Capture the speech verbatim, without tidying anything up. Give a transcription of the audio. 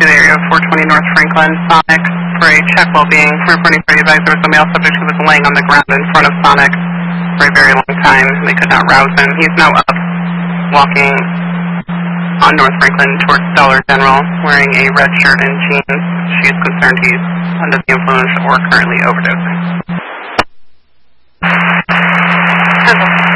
to the area of four twenty North Franklin, Sonic, for a check well-being. Reporting for you guys, there was a male subject who was laying on the ground in front of Sonic for a very long time. They could not rouse him. He's now up, walking on North Franklin towards Dollar General, wearing a red shirt and jeans. She is concerned he's under the influence or currently overdosing.